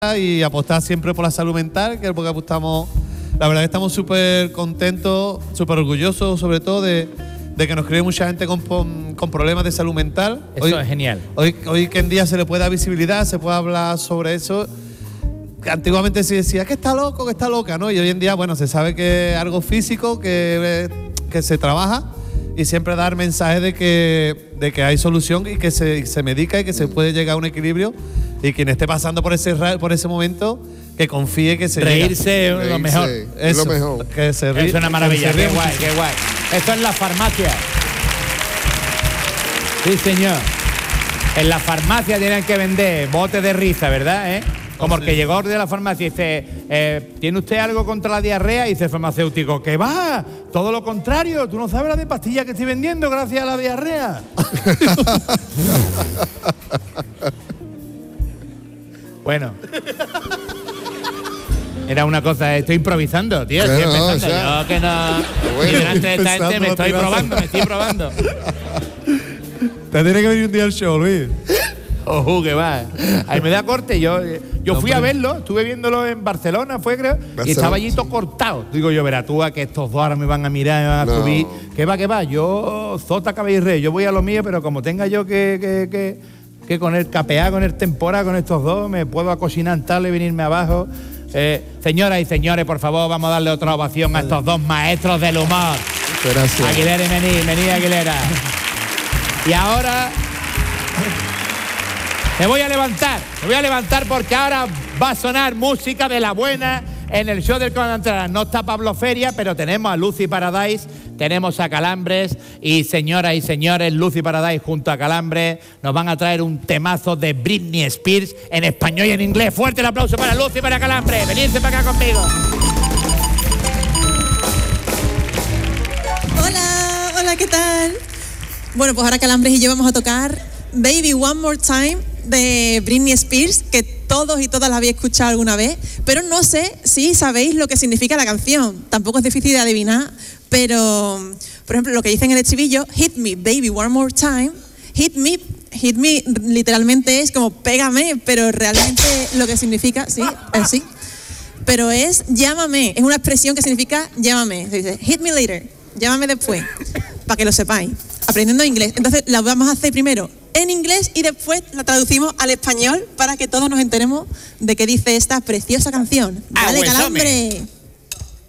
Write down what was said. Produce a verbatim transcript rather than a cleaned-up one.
y apostar siempre por la salud mental, que es porque apostamos. La verdad que estamos súper contentos, súper orgullosos, sobre todo de, de que nos cree mucha gente con, con problemas de salud mental. Eso hoy, es genial. Hoy, hoy que en día se le puede dar visibilidad, se puede hablar sobre eso. Antiguamente se decía que está loco, que está loca, ¿no? Y hoy en día, bueno, se sabe que es algo físico, que, que se trabaja y siempre dar mensajes de que, de que hay solución y que se, se medica y que se puede llegar a un equilibrio. Y quien esté pasando por ese, por ese momento, que confíe que se Reírse es lo mejor. Es lo mejor. Que se ríe. Es una maravilla, qué guay, qué guay. Esto es la farmacia. Sí, señor. En la farmacia tienen que vender botes de risa, ¿verdad? ¿Eh? Como el que llegó de la farmacia y dice, eh, ¿tiene usted algo contra la diarrea? Y dice el farmacéutico, ¿qué va? Todo lo contrario, tú no sabes la de pastillas que estoy vendiendo gracias a la diarrea. Bueno. Era una cosa, estoy improvisando, tío. Estoy Bueno, empezando. o sea, Yo que no. bueno, y delante de esta gente me pensando, estoy tirando. probando, me estoy probando. Te tiene que venir un día al show, Luis. Ojo, que va. Ahí me da corte. Yo, yo fui a verlo, estuve viéndolo en Barcelona, fue creo, Barcelona, y estaba allí sí. todo cortado. Digo yo, verá tú a que estos dos ahora me van a mirar, me van a No. subir. Que va, que va. Yo, Zota, Cabello y Rey, yo voy a lo mío, pero como tenga yo que, que, que, que con el capear, con el temporada, con estos dos, me puedo acocinar tal y venirme abajo. Eh, señoras y señores, por favor, vamos a darle otra ovación a estos dos maestros del humor. Gracias. Aguilera y Mení, Mení Aguilera. Y ahora me voy a levantar, me voy a levantar porque ahora va a sonar música de la buena en el show del Comandante Lara. No está Pablo Feria, pero tenemos a Lucy Paradise, tenemos a Calambres y señoras y señores, Lucy Paradise junto a Calambres nos van a traer un temazo de Britney Spears en español y en inglés. Fuerte el aplauso para Lucy y para Calambres. Venirse para acá conmigo. Hola, hola, ¿qué tal? Bueno, pues ahora Calambres y yo vamos a tocar Baby One More Time de Britney Spears, que todos y todas la habéis escuchado alguna vez, pero no sé si sabéis lo que significa la canción. Tampoco es difícil de adivinar, pero, por ejemplo, lo que dice en el estribillo, Hit me, baby, one more time. Hit me, hit me literalmente es como pégame, pero realmente lo que significa, sí, es sí, pero es llámame, es una expresión que significa llámame. Se dice, hit me later, llámame después, para que lo sepáis, aprendiendo inglés. Entonces la vamos a hacer primero en inglés y después la traducimos al español para que todos nos enteremos de qué dice esta preciosa canción. ¡Dale, Ahuesome. Calambre!